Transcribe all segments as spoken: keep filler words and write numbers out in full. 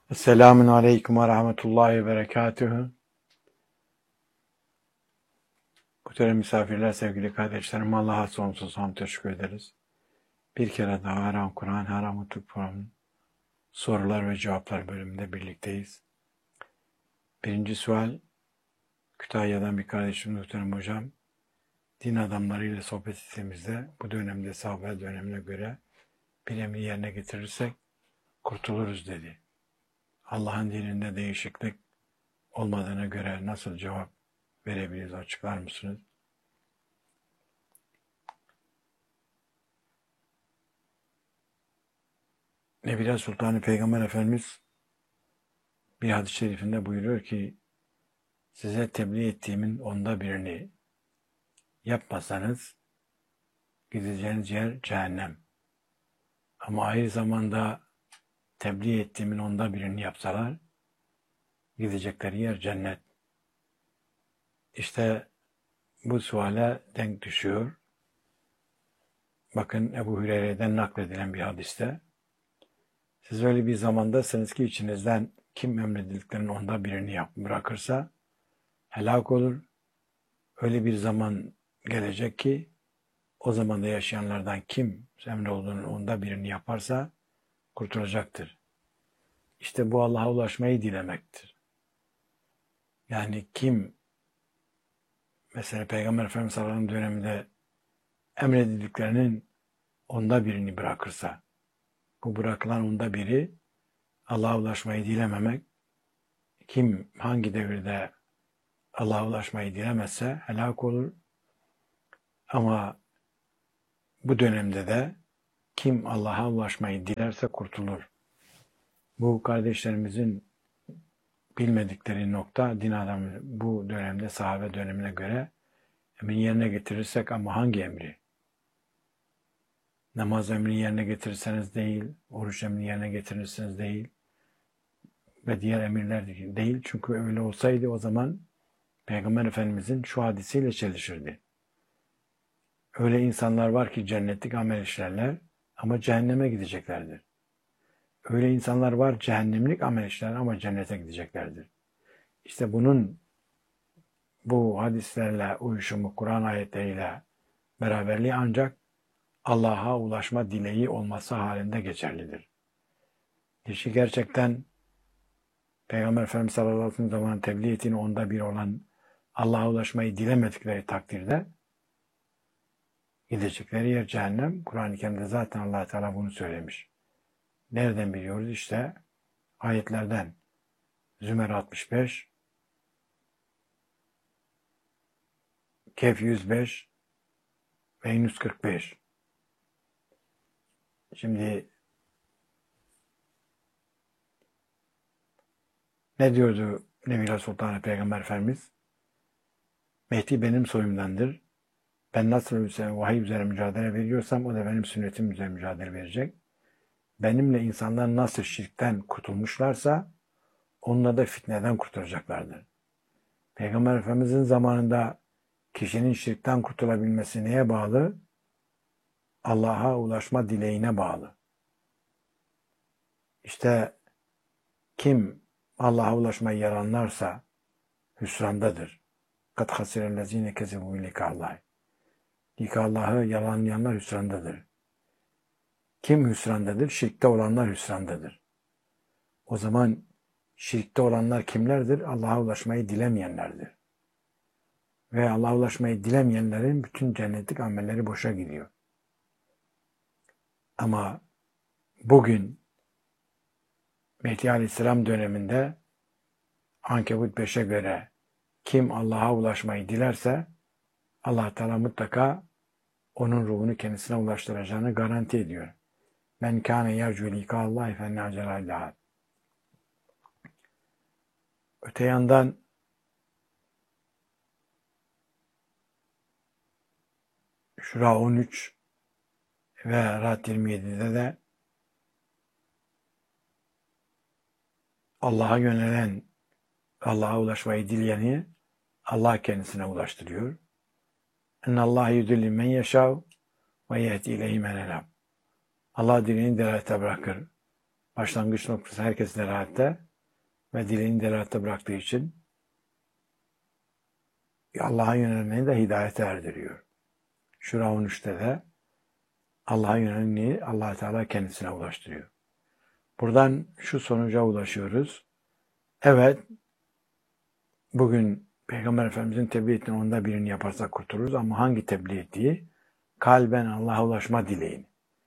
Selamun Aleyküm ve Rahmetullahi ve Berekatühü. Muhterem misafirler, sevgili kardeşlerim, Allah'a sonsuz hamd teşekkür ederiz. Bir kere daha Haram Kur'an, Haram Türk Programı'nın sorular ve cevaplar bölümünde birlikteyiz. Birinci sual, Kütahya'dan bir kardeşim muhterem hocam, din adamlarıyla sohbet ettiğimizde bu dönemde sahabe dönemine göre bir emri yerine getirirsek kurtuluruz dedi. Allah'ın dininde değişiklik olmadığına göre nasıl cevap verebiliriz, açıklar mısınız? Nebiler Sultanı Peygamber Efendimiz bir hadis-i şerifinde buyuruyor ki size tebliğ ettiğimin onda birini yapmasanız gideceğiniz yer cehennem. Ama aynı zamanda tebliğ ettiğimin onda birini yapsalar gidecekleri yer cennet. İşte bu suale denk düşüyor. Bakın Ebu Hüreyre'den nakledilen bir hadiste siz öyle bir zamandasınız ki içinizden kim emredildiklerinin onda birini yap bırakırsa helak olur. Öyle bir zaman gelecek ki o zamanda yaşayanlardan kim emrolunduğunun onda birini yaparsa kurtulacaktır. İşte bu Allah'a ulaşmayı dilemektir. Yani kim mesela Peygamber Efendimiz sallallahu aleyhi ve sellem döneminde emredildiklerinin onda birini bırakırsa, bu bırakılan onda biri Allah'a ulaşmayı dilememek, kim hangi devirde Allah'a ulaşmayı dilemezse helak olur. Ama bu dönemde de kim Allah'a ulaşmayı dilerse kurtulur. Bu kardeşlerimizin bilmedikleri nokta din adamı bu dönemde sahabe dönemine göre emri yerine getirirsek ama hangi emri? Namaz emri yerine getirirseniz değil, oruç emri yerine getirirseniz değil ve diğer emirler değil. Çünkü öyle olsaydı o zaman Peygamber Efendimizin şu hadisiyle çelişirdi. Öyle insanlar var ki cennetlik amel işlerler ama cehenneme gideceklerdir. Öyle insanlar var cehennemlik amel işler ama cennete gideceklerdir. İşte bunun bu hadislerle uyuşumu, Kur'an ayetleriyle beraberliği ancak Allah'a ulaşma dileği olması halinde geçerlidir. Kişi gerçekten Peygamber Efendimiz sallallahu aleyhi ve sellem zaman tebliğ ettiğini onda bir olan Allah'a ulaşmayı dilemedikleri takdirde gidecekleri yer cehennem. Kur'an-ı Kerim'de zaten Allah Teala bunu söylemiş. Nereden biliyoruz? İşte ayetlerden. Zümer altmış beş, Kehf yüz beş ve yüz kırk beş. Şimdi ne diyordu Nebiler Sultanı Peygamber Efendimiz? Mehdi benim soyumdandır. Ben nasıl vahiy üzere mücadele veriyorsam o da benim sünnetim üzere mücadele verecek. Benimle insanlar nasıl şirkten kurtulmuşlarsa onunla da fitneden kurtulacaklardır. Peygamber Efendimizin zamanında kişinin şirkten kurtulabilmesi neye bağlı? Allah'a ulaşma dileğine bağlı. İşte kim Allah'a ulaşmayı yalanlarsa hüsrandadır. Kat hasirellezine kezebu likallâh. Likallah'ı yalanlayanlar hüsrandadır. Kim hüsrandadır? Şirkte olanlar hüsrandadır. O zaman şirkte olanlar kimlerdir? Allah'a ulaşmayı dilemeyenlerdir. Ve Allah'a ulaşmayı dilemeyenlerin bütün cennetlik amelleri boşa gidiyor. Ama bugün Mehdi Aleyhisselam döneminde Ankebut beşe göre kim Allah'a ulaşmayı dilerse Allah Teala mutlaka onun ruhunu kendisine ulaştıracağını garanti ediyor. Men kâne yercu likâllâhi fennâcelâllâh. Öte yandan Şura on üç ve Ra'd yirmi yedi'de de Allah'a yönelen, Allah'a ulaşmayı dileyeni Allah kendisine ulaştırıyor. Ennallâhe yudilli men yeşâv ve yehdi ileyhi men elâb. Allah dilediğini dilalete bırakır. başlangıç noktası herkes delalatte ve dileğini delalatte bıraktığı için Allah'a yönelmeyi de hidayete erdiriyor. Şura on üçte de Allah'a yönelmeyi Allah Teala kendisine ulaştırıyor. Buradan şu sonuca ulaşıyoruz. Evet, bugün Peygamber Efendimizin tebliğ ettiğini onda birini yaparsak kurtuluruz ama hangi tebliğ ettiği? Kalben Allah'a ulaşma dileğini.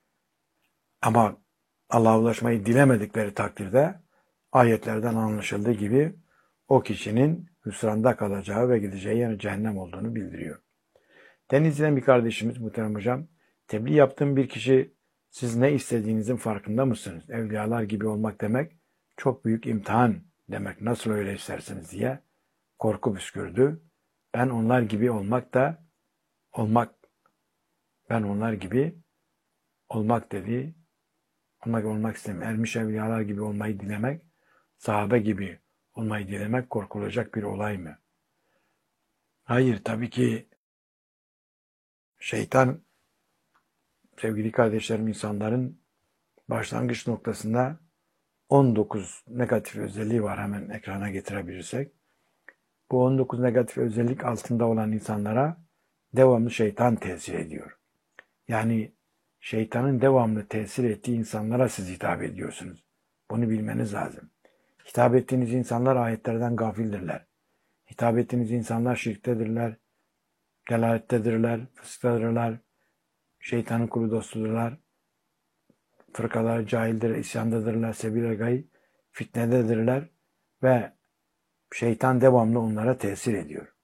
Ama Allah'a ulaşmayı dilemedikleri takdirde ayetlerden anlaşıldığı gibi o kişinin hüsranda kalacağı ve gideceği yer cehennem olduğunu bildiriyor. Denizli'den bir kardeşimiz muhterem hocam, tebliğ yaptığım bir kişi siz ne istediğinizin farkında mısınız? Evliyalar gibi olmak demek çok büyük imtihan demek. Nasıl öyle istersiniz diye korku püskürdü. Ben onlar gibi olmak da olmak ben onlar gibi olmak dedi. Olmak olmak istemiyorum. Ermiş evliyalar gibi olmayı dilemek, sahabe gibi olmayı dilemek korkulacak bir olay mı? Hayır, tabii ki şeytan, sevgili kardeşlerim, insanların başlangıç noktasında on dokuz negatif özelliği var, hemen ekrana getirebilirsek. Bu on dokuz negatif özellik altında olan insanlara devamlı şeytan tesir ediyor. Yani şeytanın devamlı tesir ettiği insanlara siz hitap ediyorsunuz. Bunu bilmeniz lazım. Hitap ettiğiniz insanlar ayetlerden gafildirler. Hitap ettiğiniz insanlar şirktedirler, delalettedirler, fısıktadırlar, şeytanın kulu dostudurlar, fırkalar cahildir, isyandadırlar, sebil-i gay, fitnededirler ve şeytan devamlı onlara tesir ediyor.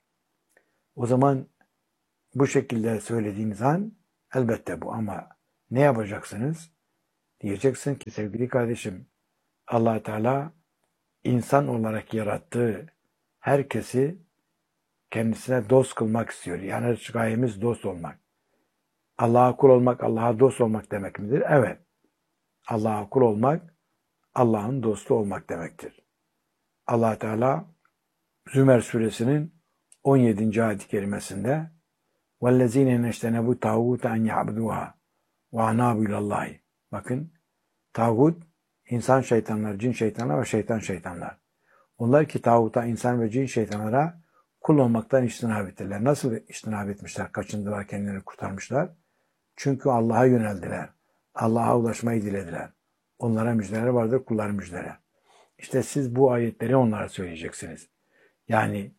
O zaman bu şekilde söylediğiniz an elbette bu, ama ne yapacaksınız? Diyeceksin ki sevgili kardeşim, Allah Teala insan olarak yarattığı herkesi kendisine dost kılmak istiyor. Yani gayemiz dost olmak. Allah'a kul olmak, Allah'a dost olmak demek midir? Evet. Allah'a kul olmak, Allah'ın dostu olmak demektir. Allah Teala Zümer suresinin on yedinci ayet-i kerimesinde وَالَّذ۪ينَ نَشْتَنَبُوا تَاغُوتَ اَنْ يَعْبُدُوهَا وَاَنَابُوا اللّٰهِ Bakın, tağut, insan şeytanlar, cin şeytanlar ve şeytan şeytanlar. Onlar ki tağuta, insan ve cin şeytanlara kul olmaktan içtinab ettiler. Nasıl içtinab etmişler? Kaçındılar, kendilerini kurtarmışlar. Çünkü Allah'a yöneldiler. Allah'a ulaşmayı dilediler. Onlara müjdeler vardır, kullar müjdeler. İşte siz bu ayetleri onlara söyleyeceksiniz. Yani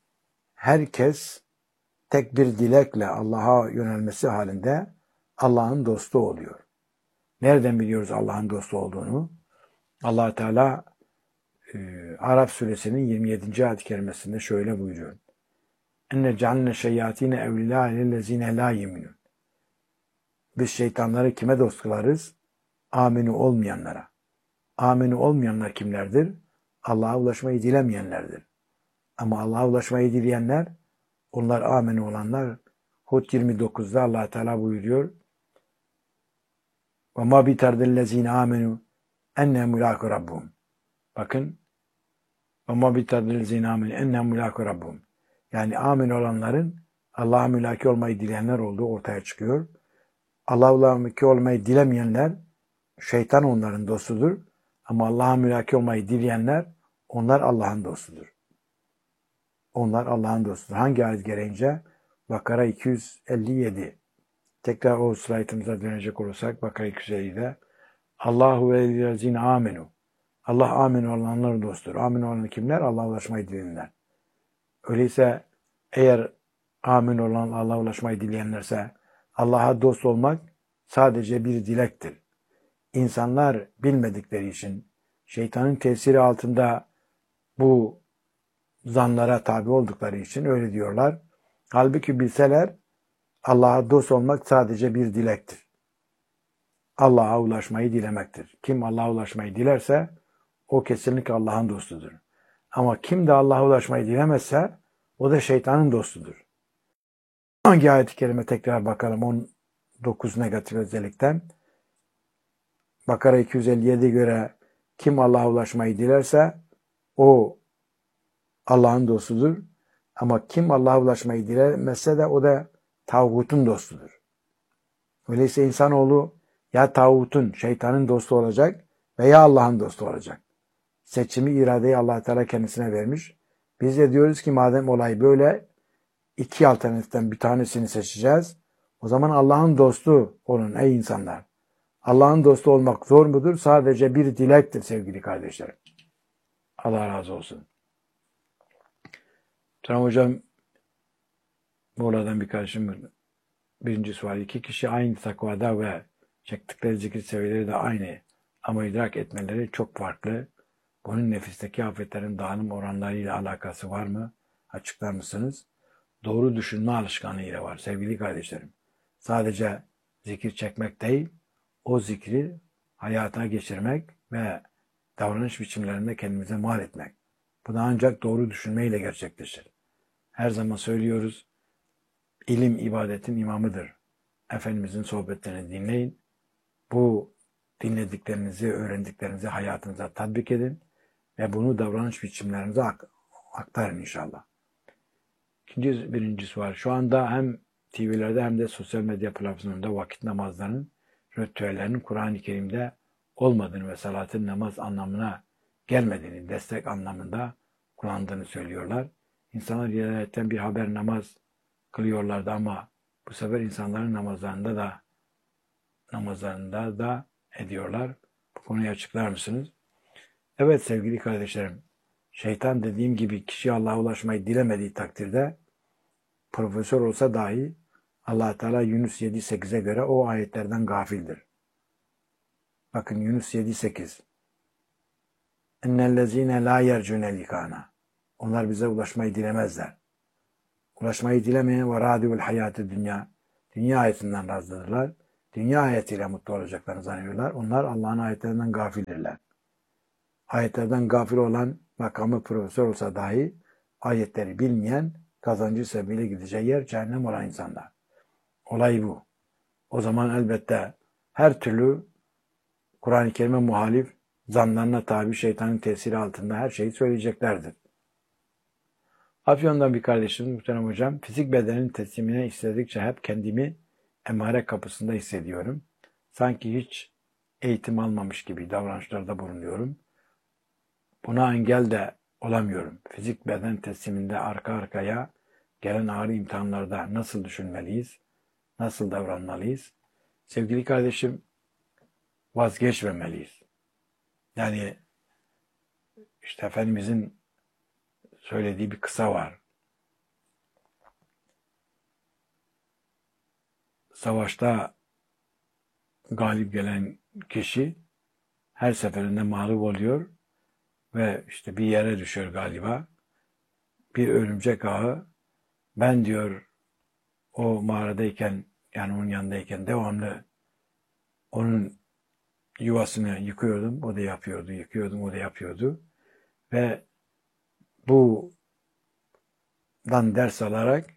herkes tek bir dilekle Allah'a yönelmesi halinde Allah'ın dostu oluyor. Nereden biliyoruz Allah'ın dostu olduğunu? Allah Teala e, Araf suresinin yirmi yedinci ayet-i kerimesinde şöyle buyuruyor. Enne cealne şeyatine evlilâ lillezîne lâ yeminun. Biz şeytanları kime dost kılarız? Aminu olmayanlara. Aminu olmayanlar kimlerdir? Allah'a ulaşmayı dilemeyenlerdir. Ama Allah'a ulaşmayı dileyenler, onlar aminu olanlar. Hud yirmi dokuzda Allah Teala buyuruyor. Ve ma bitardellezine amenu enne mulaku rabbum. Bakın. Ve ma bitardellezine amenu enne mulaku rabbum. Yani amin olanların Allah'a mülaki olmayı dileyenler olduğu ortaya çıkıyor. Allah'a mülaki olmayı dilemeyenler, şeytan onların dostudur. Ama Allah'a mülaki olmayı dileyenler, onlar Allah'ın dostudur. Onlar Allah'ın dostudur. Hangi ayet gereğince? Bakara iki yüz elli yedi. Tekrar o slaytımıza dönecek olursak Bakara iki yüz ellide Allahu velillezine amenu. Allah amin olanların dostudur. Amin olan kimler? Allah'a ulaşmayı dileyenler. Öyleyse eğer amin olan Allah'a ulaşmayı dileyenlerse Allah'a dost olmak sadece bir dilektir. İnsanlar bilmedikleri için, şeytanın tesiri altında bu zanlara tabi oldukları için öyle diyorlar. Halbuki bilseler Allah'a dost olmak sadece bir dilektir. Allah'a ulaşmayı dilemektir. Kim Allah'a ulaşmayı dilerse o kesinlikle Allah'ın dostudur. Ama kim de Allah'a ulaşmayı dilemezse o da şeytanın dostudur. Hangi ayet-i kerime tekrar bakalım on dokuz negatif özellikten. Bakara iki yüz elli yediye göre kim Allah'a ulaşmayı dilerse o Allah'ın dostudur. Ama kim Allah'a ulaşmayı dilemezse de o da tağutun dostudur. Öyleyse insanoğlu ya tağutun, şeytanın dostu olacak veya Allah'ın dostu olacak. Seçimi, iradeyi Allah Teala kendisine vermiş. Biz de diyoruz ki madem olay böyle, iki alternatiften bir tanesini seçeceğiz. O zaman Allah'ın dostu olun ey insanlar. Allah'ın dostu olmak zor mudur? Sadece bir dilektir sevgili kardeşlerim. Allah razı olsun. Tamam hocam, buradan bir karşım. Birincisi var. İki kişi aynı takvada ve çektikleri zikir seviyeleri de aynı. Ama idrak etmeleri çok farklı. Bunun nefisteki afetlerin dağınım oranlarıyla alakası var mı? Açıklar mısınız? Doğru düşünme alışkanlığı ile var sevgili kardeşlerim. Sadece zikir çekmek değil, o zikri hayata geçirmek ve davranış biçimlerinde kendimize mal etmek. Bu da ancak doğru düşünmeyle gerçekleşir. Her zaman söylüyoruz, ilim ibadetin imamıdır. Efendimizin sohbetlerini dinleyin. Bu dinlediklerinizi, öğrendiklerinizi hayatınıza tatbik edin ve bunu davranış biçimlerinize aktarın inşallah. İkinci, birincisi var. Şu anda hem T V'lerde hem de sosyal medya platformlarında vakit namazlarının ritüellerinin Kur'an-ı Kerim'de olmadığını ve salatın namaz anlamına gelmediğini, destek anlamında kullandığını söylüyorlar. İnsanlar ilahiyetten bir haber namaz kılıyorlardı ama bu sefer insanların namazlarında da namazlarında da ediyorlar. Bu konuyu açıklar mısınız? Evet sevgili kardeşlerim, şeytan dediğim gibi kişi Allah'a ulaşmayı dilemediği takdirde profesör olsa dahi Allah Teala Yunus yedi sekize göre o ayetlerden gafildir. Bakın Yunus yedi sekiz. Ennellezine la yercune likana. Onlar bize ulaşmayı dilemezler. Ulaşmayı dilemeyen ve radiul hayatı dünya. Dünya ayetinden razdırırlar. Dünya ayetiyle mutlu olacaklarını zannediyorlar. Onlar Allah'ın ayetlerinden gafildirler. Ayetlerden gafil olan makamı profesör olsa dahi ayetleri bilmeyen, kazancı sebebiyle gideceği yer cehennem olan insanlar. Olay bu. O zaman elbette her türlü Kur'an-ı Kerim'e muhalif, zanlarına tabi, şeytanın tesiri altında her şeyi söyleyeceklerdir. Afyon'dan bir kardeşimiz muhterem hocam, fizik bedenin teslimine istedikçe hep kendimi emare kapısında hissediyorum. Sanki hiç eğitim almamış gibi davranışlarda bulunuyorum. Buna engel de olamıyorum. Fizik beden tesliminde arka arkaya gelen ağır imtihanlarda nasıl düşünmeliyiz? Nasıl davranmalıyız? Sevgili kardeşim, vazgeçmemeliyiz. Yani işte Efendimizin söylediği bir kısa var. Savaşta galip gelen kişi her seferinde mağlup oluyor ve işte bir yere düşüyor galiba. Bir örümcek ağı, ben diyor o mağaradayken, yani onun yanındayken devamlı onun yuvasını yıkıyordum, o da yapıyordu, yıkıyordum, o da yapıyordu. Ve bundan ders alarak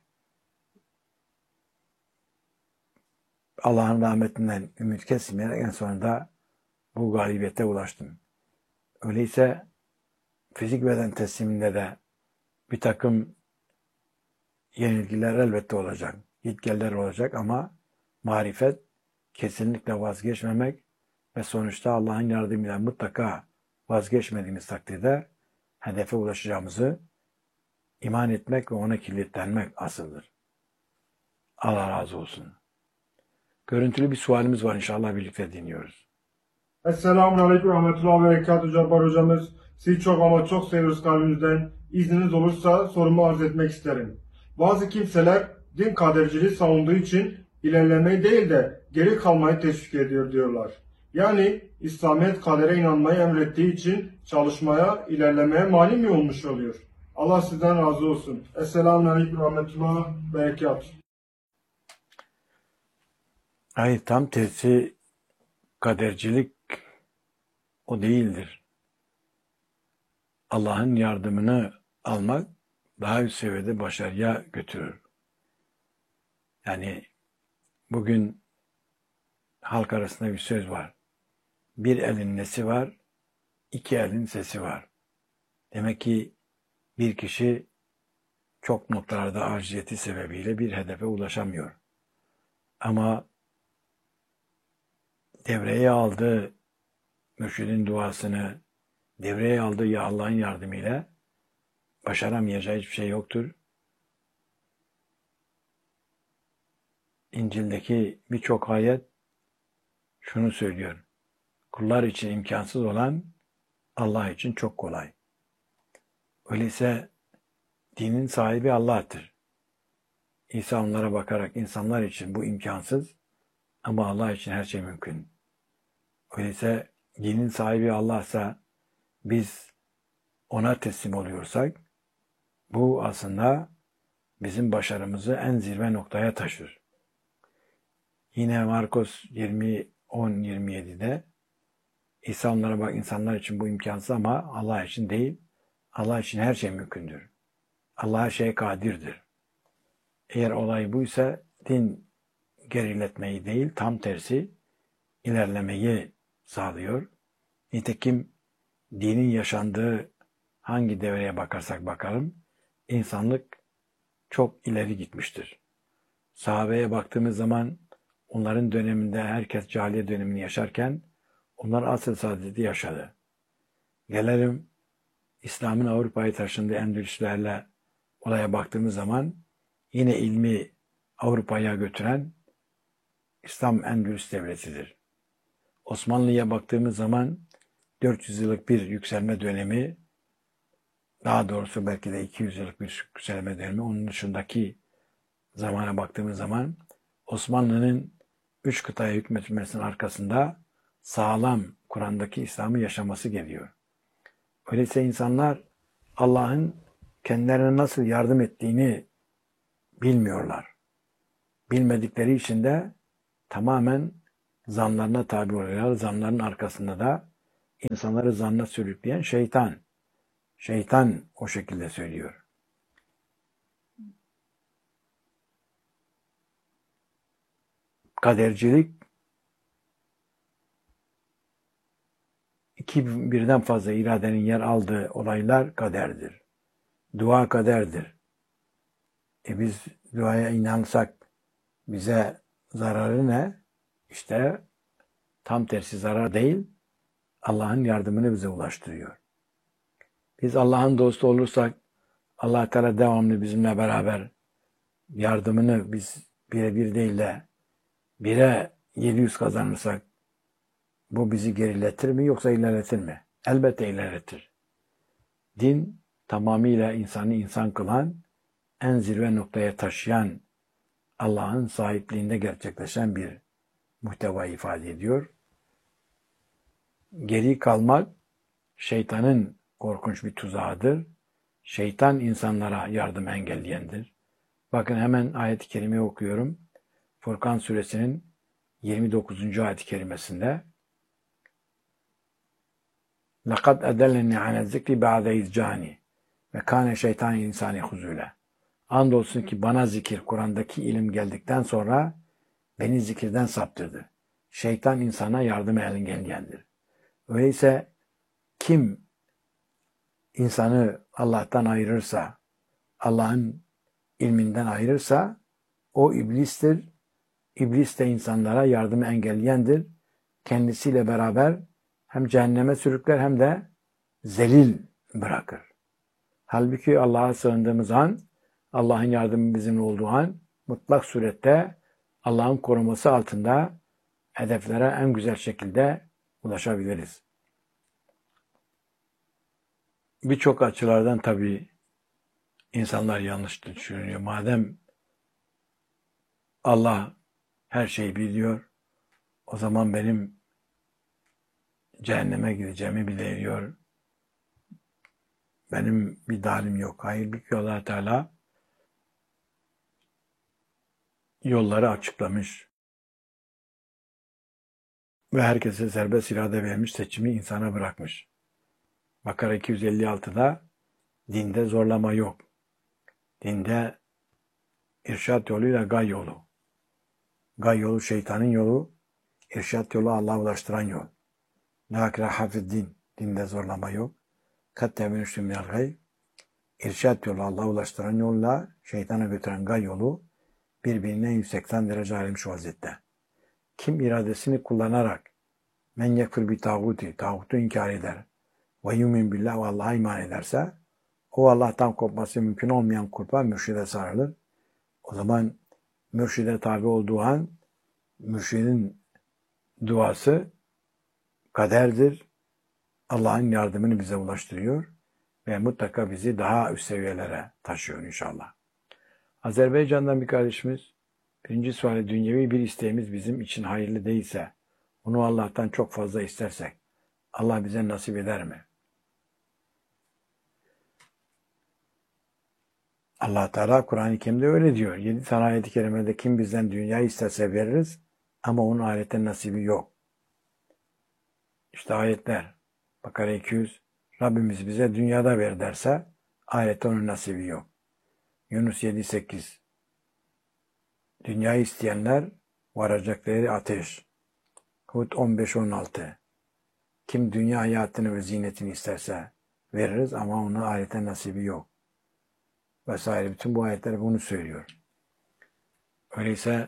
Allah'ın rahmetinden ümit kesmeyerek en sonunda bu galibiyete ulaştım. Öyleyse fizik beden tesliminde de bir takım yenilgiler elbette olacak, gitgeller olacak ama marifet, kesinlikle vazgeçmemek ve sonuçta Allah'ın yardımıyla mutlaka vazgeçmediğimiz takdirde hedefe ulaşacağımızı iman etmek ve ona kilitlenmek asıldır. Allah razı olsun. Görüntülü bir sualimiz var, inşallah birlikte dinliyoruz. Esselamun Aleyküm Rahmetullah ve Berekatuhu Cabbar hocamız. Sizi çok ama çok seviyoruz kalbimizden. İzniniz olursa sorumu arz etmek isterim. Bazı kimseler din kaderciliği savunduğu için ilerlemeyi değil de geri kalmayı teşvik ediyor diyorlar. Yani İslamiyet kadere inanmayı emrettiği için çalışmaya, ilerlemeye mani mi olmuş oluyor? Allah sizden razı olsun. Esselamun Aleyküm Rahmetullah ve Berekatuhu. Hayır, tam tersi, kadercilik o değildir. Allah'ın yardımını almak daha üst seviyede başarıya götürür. Yani bugün halk arasında bir söz var. Bir elin nesi var, iki elin sesi var. Demek ki bir kişi çok noktalarda aciziyeti sebebiyle bir hedefe ulaşamıyor. Ama devreye aldığı mürşidin duasını devreye aldığı ya Allah'ın yardımıyla başaramayacağı hiçbir şey yoktur. İncil'deki birçok ayet şunu söylüyor. Kullar için imkansız olan Allah için çok kolay. Öyleyse dinin sahibi Allah'tır. İsa onlara bakarak insanlar için bu imkansız ama Allah için her şey mümkün. Öyleyse dinin sahibi Allah'sa biz ona teslim oluyorsak bu aslında bizim başarımızı en zirve noktaya taşır. Yine Markos yirmi on yirmi yedi'de İsa onlara bak insanlar için bu imkansız ama Allah için değil. Allah için her şey mümkündür. Allah her şeye kadirdir. Eğer olay buysa din geriletmeyi değil tam tersi ilerlemeyi sağlıyor. Nitekim dinin yaşandığı hangi devreye bakarsak bakalım insanlık çok ileri gitmiştir. Sahabeye baktığımız zaman onların döneminde herkes cahiliye dönemini yaşarken onlar asr-ı saadeti yaşadı. Gelelim İslam'ın Avrupa'ya taşındığı Endülüslerle olaya baktığımız zaman yine ilmi Avrupa'ya götüren İslam Endülüs devletidir. Osmanlı'ya baktığımız zaman dört yüz yıllık bir yükselme dönemi, daha doğrusu belki de iki yüz yıllık bir yükselme dönemi, onun dışındaki zamana baktığımız zaman Osmanlı'nın üç kıtaya hükmetmesinin arkasında sağlam Kur'an'daki İslam'ı yaşaması geliyor. Öyleyse insanlar Allah'ın kendilerine nasıl yardım ettiğini bilmiyorlar. Bilmedikleri için de tamamen zanlarına tabi oluyorlar. Zanların arkasında da insanları zanna sürükleyen şeytan. Şeytan o şekilde söylüyor. Kadercilik iki birden fazla iradenin yer aldığı olaylar kaderdir. Dua kaderdir. E biz duaya inansak bize zararı ne? İşte tam tersi zarar değil, Allah'ın yardımını bize ulaştırıyor. Biz Allah'ın dostu olursak Allah Teala devamlı bizimle beraber yardımını biz birebir değil de bire yedi yüz kazanırsak bu bizi geriletir mi yoksa ilerletir mi? Elbette ilerletir. Din tamamıyla insanı insan kılan, en zirve noktaya taşıyan, Allah'ın sahipliğinde gerçekleşen bir muhteva ifade ediyor. Geri kalmak şeytanın korkunç bir tuzağıdır. Şeytan insanlara yardım engelleyendir. Bakın hemen ayet-i kerimeyi okuyorum. Furkan suresinin yirmi dokuzuncu ayet-i kerimesinde لَقَدْ اَدَلَّنِي عَنَ الذِّكْرِ بَعْدَ اِذْجَانِ وَكَانَ شَيْطَانِ insani huzûle. Andolsun ki bana zikir, Kur'an'daki ilim geldikten sonra beni zikirden saptırdı. Şeytan insana yardım engelleyendir. Öyleyse kim insanı Allah'tan ayırırsa, Allah'ın ilminden ayırırsa o iblistir. İblis de insanlara yardımı engelleyendir. Kendisiyle beraber hem cehenneme sürükler hem de zelil bırakır. Halbuki Allah'a sığındığımız an, Allah'ın yardımı bizim olduğu an, mutlak surette Allah'ın koruması altında hedeflere en güzel şekilde ulaşabiliriz. Birçok açılardan tabii insanlar yanlış düşünüyor. Madem Allah her şeyi biliyor, o zaman benim cehenneme gideceğimi biliyor. Benim bir dalim yok. Hayır, bir Allah Teala yolları açıklamış ve herkese serbest irade vermiş, seçimi insana bırakmış. Bakara iki yüz elli altıda dinde zorlama yok. Dinde irşat yoluyla gay yolu. Gay yolu şeytanın yolu, irşat yolu Allah'a ulaştıran yol. La ikraha fi'd-din. Dinde zorlama yok. Kat temenüştü minel gay. İrşat yolu Allah'a ulaştıran yolla şeytana götüren gay yolu birbirine yüz seksen derece ayrılmış vaziyette. Kim iradesini kullanarak Men yekfir bi tağuti, tağutu inkar eder. Ve yumin billah ve Allah'a iman ederse, o Allah'tan kopması mümkün olmayan kulpa mürşide sarılır. O zaman mürşide tabi olduğu an, mürşidin duası kaderdir. Allah'ın yardımını bize ulaştırıyor ve mutlaka bizi daha üst seviyelere taşıyor inşallah. Azerbaycan'dan bir kardeşimiz, birinci suali dünyevi bir isteğimiz bizim için hayırlı değilse, onu Allah'tan çok fazla istersek, Allah bize nasip eder mi? Allah Teala Kur'an-ı Kerim'de öyle diyor. Yedi tane ayet-i kerimede kim bizden dünyayı isterse veririz ama onun ahirette nasibi yok. İşte ayetler. Bakara iki yüz. Rabbimiz bize dünyada ver derse ahirette onun nasibi yok. Yunus yedi sekiz. Dünyayı isteyenler varacakları ateş. Hud on beş on altı. Kim dünya hayatını ve zinetini isterse veririz ama onun ahirette nasibi yok. Vesaire. Bütün bu ayetler bunu söylüyor. Öyleyse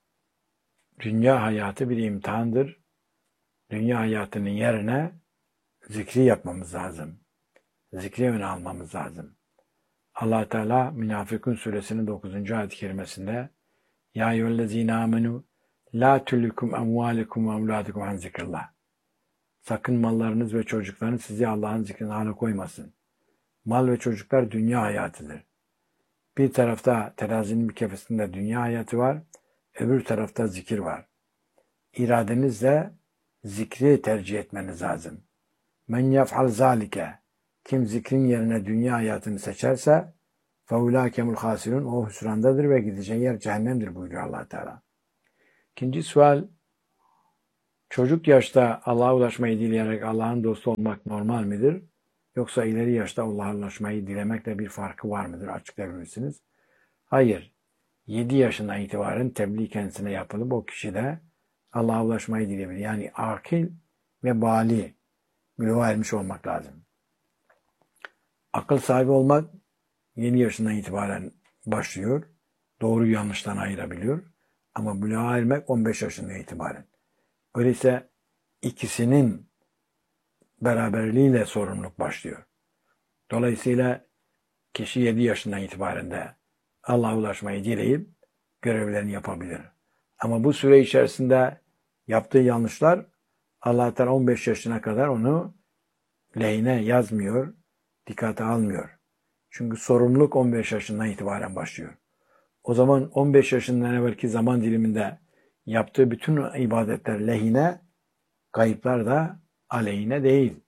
dünya hayatı bir imtihandır. Dünya hayatının yerine zikri yapmamız lazım. Zikri öne almamız lazım. Allah Teala Münafıkun suresinin dokuzuncu ayet-i kerimesinde Ya eyyühellezine amenu la tullikum emvalikum ve evladukum an zikrillah. Sakın mallarınız ve çocuklarınız sizi Allah'ın zikrine alıkoymasın. Mal ve çocuklar dünya hayatıdır. Bir tarafta terazinin bir kefesinde dünya hayatı var, öbür tarafta zikir var. İradenizle zikri tercih etmeniz lazım. Men yef'al zalike. Kim zikrin yerine dünya hayatını seçerse feulâkemul hasirun, o hüsrandadır ve gideceği yer cehennemdir buyuruyor Allah Teala. İkinci sual, çocuk yaşta Allah'a ulaşmayı dileyerek Allah'ın dostu olmak normal midir? Yoksa ileri yaşta Allah'a ulaşmayı dilemekle bir farkı var mıdır? Açıklayabilir misiniz? Hayır. yedi yaşından itibaren tebliğ kendisine yapılıp o kişi de Allah'a ulaşmayı dileyebilir. Yani akil ve bali, buluğa ermiş olmak lazım. Akıl sahibi olmak yedi yaşından itibaren başlıyor. Doğru yanlıştan ayırabiliyor. Ama buluğa ermek on beş yaşından itibaren. Öyleyse ikisinin beraberliğiyle sorumluluk başlıyor. Dolayısıyla kişi yedi yaşından itibaren de Allah'a ulaşmayı dileyip görevlerini yapabilir. Ama bu süre içerisinde yaptığı yanlışlar Allah Teala on beş yaşına kadar onu lehine yazmıyor, dikkate almıyor. Çünkü sorumluluk on beş yaşından itibaren başlıyor. O zaman on beş yaşından evvelki zaman diliminde yaptığı bütün ibadetler lehine, kayıplar da aleyhine değil.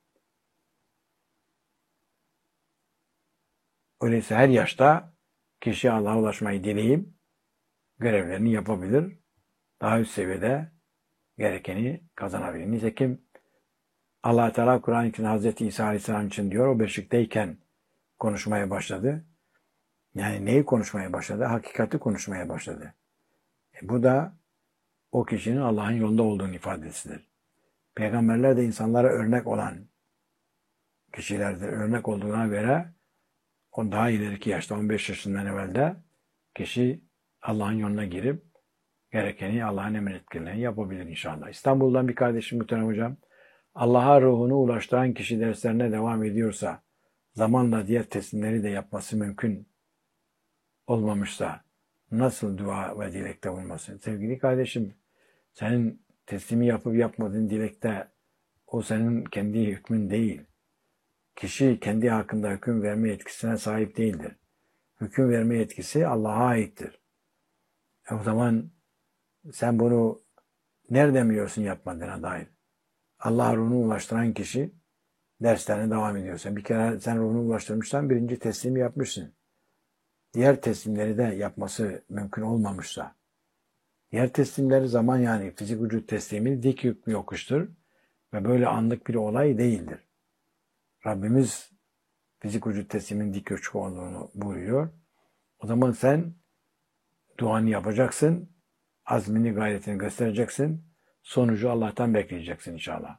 Öyleyse her yaşta kişi Allah'a ulaşmayı dileyip görevlerini yapabilir. Daha üst seviyede gerekeni kazanabilir. Nitekim Allah Teala Kur'an-ı Kerim'de Hazreti İsa Aleyhisselam için diyor, o beşikteyken konuşmaya başladı. Yani neyi konuşmaya başladı? Hakikati konuşmaya başladı. E bu da o kişinin Allah'ın yolunda olduğunu ifadesidir. Peygamberler de insanlara örnek olan kişilerdir. Örnek olduğuna göre o daha ileriki yaşta on beş yaşından evvelde kişi Allah'ın yoluna girip gerekeni, Allah'ın emrettiklerini yapabilir inşallah. İstanbul'dan bir kardeşim muhterem hocam, Allah'a ruhunu ulaştıran kişi derslerine devam ediyorsa, zamanla diğer teslimleri de yapması mümkün olmamışsa, nasıl dua ve dilekte bulunmasın? Sevgili kardeşim, senin teslimi yapıp yapmadığın dilekte, o senin kendi hükmün değil. Kişi kendi hakkında hüküm verme yetkisine sahip değildir. Hüküm verme yetkisi Allah'a aittir. E o zaman sen bunu nereden biliyorsun yapmadığına dair? Allah'a ruhunu ulaştıran kişi derslerine devam ediyorsa, bir kere sen ruhunu ulaştırmışsan birinci teslimi yapmışsın. Diğer teslimleri de yapması mümkün olmamışsa, diğer teslimleri zaman, yani fizik vücut teslimi dik hükmü yokuştur ve böyle anlık bir olay değildir. Rabbimiz fizik vücut teslimin dik hükmü olduğunu buyuruyor. O zaman sen duanı yapacaksın, azmini, gayretini göstereceksin, sonucu Allah'tan bekleyeceksin inşallah.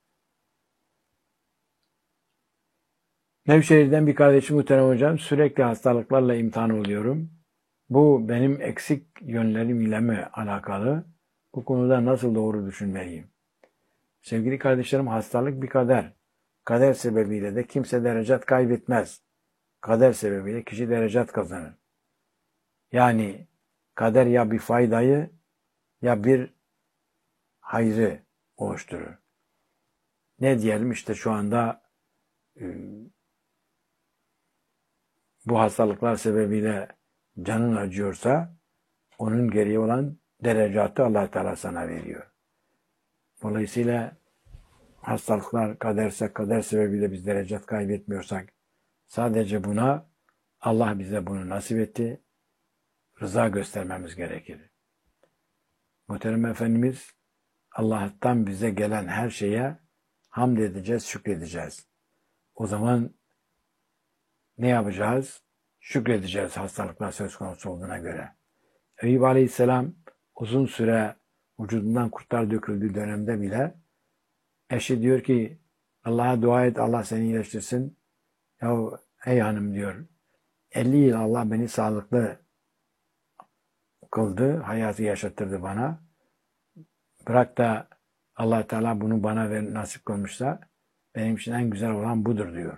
Nevşehir'den bir kardeşim muhterem hocam, sürekli hastalıklarla imtihan oluyorum. Bu benim eksik yönlerim ile mi alakalı? Bu konuda nasıl doğru düşünmeliyim? Sevgili kardeşlerim, hastalık bir kader. Kader sebebiyle de kimse derecat kaybetmez. Kader sebebiyle kişi derecat kazanır. Yani kader ya bir faydayı ya bir hayrı oluşturur. Ne diyelim işte şu anda e, bu hastalıklar sebebiyle canın acıyorsa onun geriye olan derecatı Allah Teala sana veriyor. Dolayısıyla hastalıklar kaderse, kader sebebiyle biz derecat kaybetmiyorsak sadece buna Allah bize bunu nasip etti. Rıza göstermemiz gerekir. Muhterem Efendimiz Allah'tan bize gelen her şeye hamd edeceğiz, şükredeceğiz. O zaman ne yapacağız? Şükredeceğiz hastalıklar söz konusu olduğuna göre. Eyüp Aleyhisselam uzun süre vücudundan kurtlar döküldüğü dönemde bile eşi diyor ki Allah'a dua et, Allah seni iyileştirsin. Ya ey hanım diyor, elli yıl Allah beni sağlıklı kıldı, hayatı yaşattırdı bana. Bırak da Allah Teala bunu bana ver, nasip kılmışsa benim için en güzel olan budur diyor.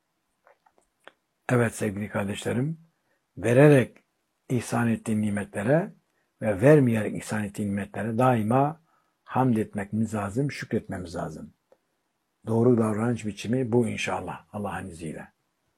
Evet sevgili kardeşlerim, vererek ihsan ettiğin nimetlere ve vermeyerek ihsan ettiğin nimetlere daima hamd etmemiz lazım, şükretmemiz lazım. Doğru davranış biçimi bu inşallah Allah'ın izniyle.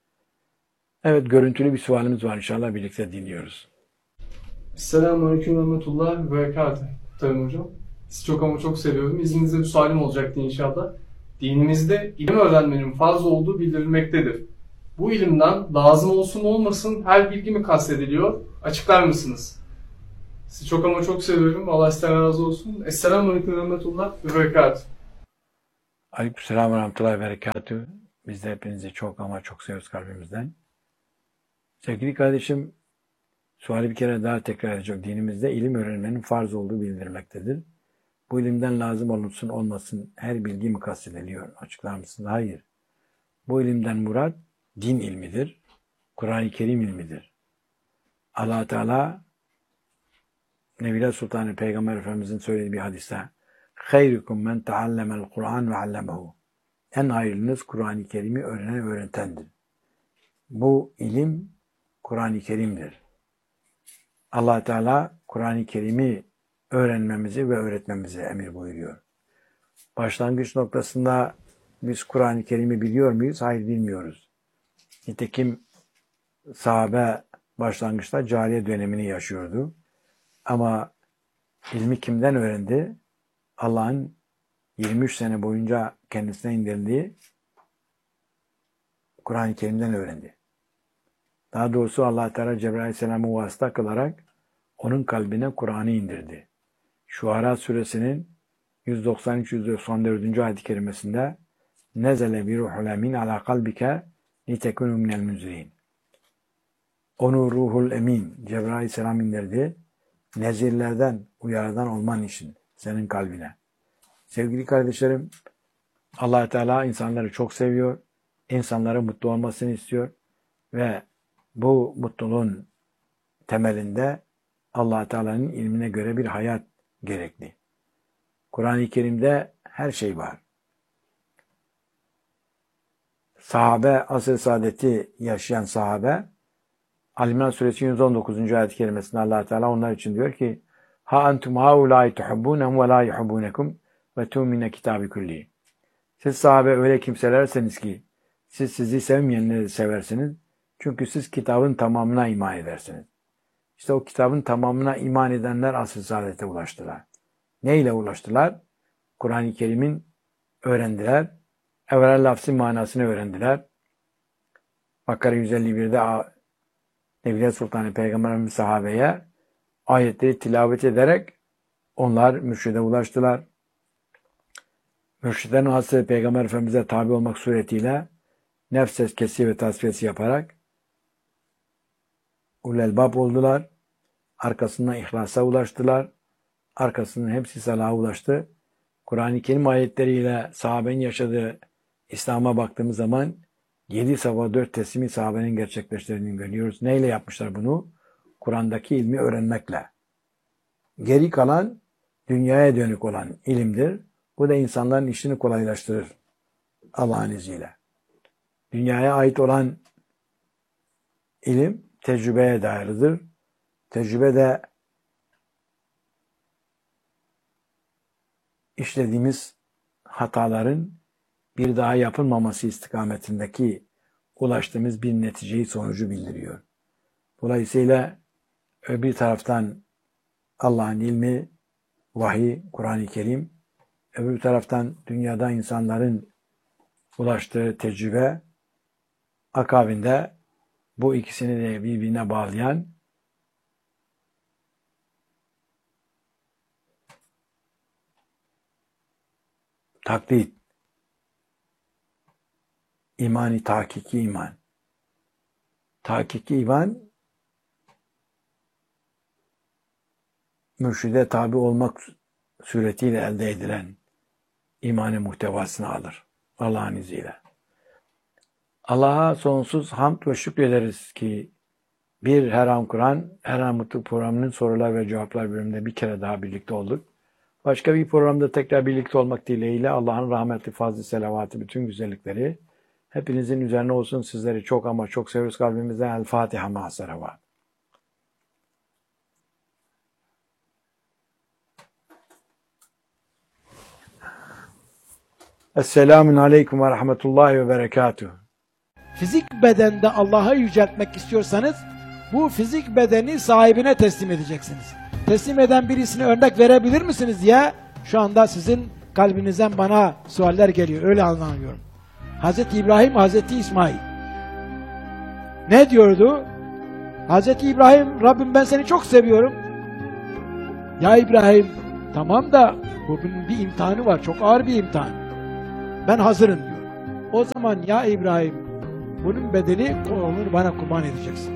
Evet, görüntülü bir sualimiz var, inşallah birlikte dinliyoruz. Selamünaleyküm ve rahmetullah ve berekatuhu. Tabii hocam. Sizi çok ama çok seviyorum. İzninizle bir sualim olacaktı inşallah. Dinimizde ilim öğrenmenin farz olduğu bildirilmektedir. Bu ilimden lazım olsun olmasın her bilgi mi kastediliyor? Açıklar mısınız? Sizi çok ama çok seviyorum. Allah sizden razı olsun. Esselamunaleyküm ve rahmetullah ve berekatuhu. Aleykümselam ve rahmetullahi ve berekatuhu. Biz de hepinizi çok ama çok seviyoruz kalbimizden. Sevgili kardeşim, suali bir kere daha tekrar edecek. Dinimizde ilim öğrenmenin farz olduğu bildirilmektedir. Bu ilimden lazım olunsun olmasın her bilgi mi kastediliyor? Açıklar mısınız? Hayır. Bu ilimden murat din ilmidir. Kur'an-ı Kerim ilmidir. Allah Teala Nebiler Sultanı Peygamber Efendimizin söylediği bir hadiste "Hayrukum men taallemel Kur'an ve allemehu." En hayırlınız Kur'an-ı Kerim'i öğrenen öğretendir. Bu ilim Kur'an-ı Kerim'dir. Allah Teala Kur'an-ı Kerim'i öğrenmemizi ve öğretmemizi emir buyuruyor. Başlangıç noktasında biz Kur'an-ı Kerim'i biliyor muyuz? Hayır, bilmiyoruz. Nitekim sahabe başlangıçta cahiliye dönemini yaşıyordu. Ama ilmi kimden öğrendi? Allah'ın yirmi üç sene boyunca kendisine indirdiği Kur'an-ı Kerim'den öğrendi. Daha doğrusu Allah Teala Cebrail Aleyhisselam'ı vasıta kılarak onun kalbine Kur'an'ı indirdi. Şuara suresinin yüz doksan üç yüz doksan dört. ayet-i kerimesinde nezele bi ruhul emin ala kalbike litekunu minel munzirin. Onu ruhul emin Cebrail Aleyhisselam indirdi. Nezirlerden, uyarıdan olman için senin kalbine. Sevgili kardeşlerim, Allah Teala insanları çok seviyor. İnsanların mutlu olmasını istiyor ve bu mutluluğun temelinde Allah Teala'nın ilmine göre bir hayat gerekli. Kur'an-ı Kerim'de her şey var. Sahabe, asr-ı saadeti yaşayan sahabe, Ali-İmran suresi yüz on dokuzuncu. ayet-i kerimesinde Allah Teala onlar için diyor ki: "Ha entum haulâi tuhibbûnehum ve lâ yuhibbûnekum ve tu'mine kitâbi kulli." Siz sahabe öyle kimselerseniz ki siz sizi sevmeyenleri seversiniz. Çünkü siz kitabın tamamına iman edersiniz. İşte o kitabın tamamına iman edenler asr-ı saadete ulaştılar. Neyle ulaştılar? Kur'an-ı Kerim'in öğrendiler. Evvel lafzı manasını öğrendiler. Bakara yüz elli birde Nebiler Sultanı Peygamber Efendimiz sahabeye ayetleri tilavet ederek onlar mürşide ulaştılar. Mürşiden hasıl Peygamber Efendimiz'e tabi olmak suretiyle nefs tezkiyesi ve tasfiyesi yaparak ulelbab oldular. Arkasından ihlasa ulaştılar. Arkasından hepsi salaha ulaştı. Kur'an-ı Kerim ayetleriyle sahabenin yaşadığı İslam'a baktığımız zaman yedi sabah dört teslimi sahabenin gerçekleştirdiğini görüyoruz. Neyle yapmışlar bunu? Kur'an'daki ilmi öğrenmekle. Geri kalan dünyaya dönük olan ilimdir. Bu da insanların işini kolaylaştırır Allah'ın izniyle. Dünyaya ait olan ilim tecrübeye dayalıdır. Tecrübe de işlediğimiz hataların bir daha yapılmaması istikametindeki ulaştığımız bir neticeyi, sonucu bildiriyor. Dolayısıyla bir taraftan Allah'ın ilmi, vahiy, Kur'an-ı Kerim, öbür taraftan dünyada insanların ulaştığı tecrübe, akabinde bu ikisini de birbirine bağlayan taklit, imani tahkiki iman. Tahkiki iman, mürşide tabi olmak suretiyle elde edilen imanı muhtevasını alır Allah'ın izniyle. Allah'a sonsuz hamd ve şükrederiz ki bir Her An Kur'an, Her An Mutlu programının sorular ve cevaplar bölümünde bir kere daha birlikte olduk. Başka bir programda tekrar birlikte olmak dileğiyle Allah'ın rahmetli, fazlı, selavatı, bütün güzellikleri hepinizin üzerine olsun. Sizleri çok ama çok seviyoruz kalbimizden. El Fatiha ma salavat. Esselamun aleyküm ve rahmetullahi ve berekatuhu. Fizik bedende Allah'ı yüceltmek istiyorsanız bu fizik bedeni sahibine teslim edeceksiniz. Teslim eden birisine örnek verebilir misiniz diye şu anda sizin kalbinizden bana sualler geliyor. Öyle anlamıyorum. Hazreti İbrahim, Hazreti İsmail. Ne diyordu? Hazreti İbrahim, Rabbim ben seni çok seviyorum. Ya İbrahim, tamam da bunun bir imtihanı var. Çok ağır bir imtihan. Ben hazırım diyor. O zaman ya İbrahim, bunun bedeli oğlunu bana kurban edeceksin.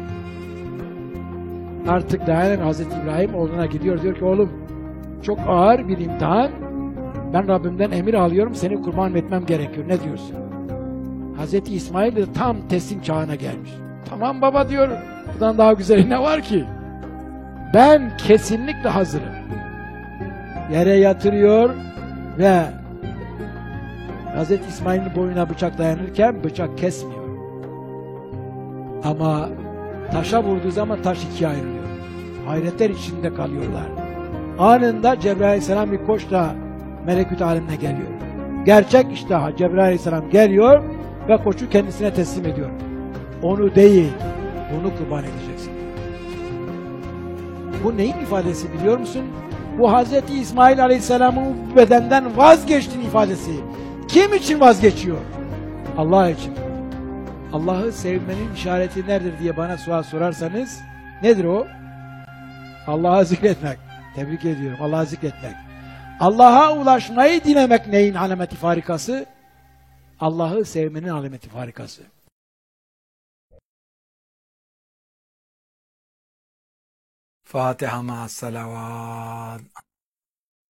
Artık dayanan Hazreti İbrahim oğluna gidiyor. Diyor ki oğlum çok ağır bir imtihan. Ben Rabbimden emir alıyorum. Seni kurban etmem gerekiyor. Ne diyorsun? Hazreti İsmail de tam teslim çağına gelmiş. Tamam baba diyor. Bundan daha güzeli ne var ki? Ben kesinlikle hazırım. Yere yatırıyor ve Hazreti İsmail'in boynuna bıçak dayanırken bıçak kesmiyor. Ama taşa vurduğu zaman taş ikiye ayrılıyor. Hayretler içinde kalıyorlar. Anında Cebrail Aleyhisselam bir koçla melekut alemine geliyor. Gerçek işte Cebrail Aleyhisselam geliyor ve koçu kendisine teslim ediyor. Onu değil, bunu kurban edeceksin. Bu neyin ifadesi biliyor musun? Bu Hazreti İsmail Aleyhisselam'ın bedenden vazgeçtiğinin ifadesi. Kim için vazgeçiyor? Allah için. Allah'ı sevmenin işareti nedir diye bana sual sorarsanız nedir o? Allah'ı zikretmek. Tebrik ediyorum. Allah'ı zikretmek. Allah'a ulaşmayı dilemek neyin alameti farikası? Allah'ı sevmenin alameti farikası. Fatiha ma salavat.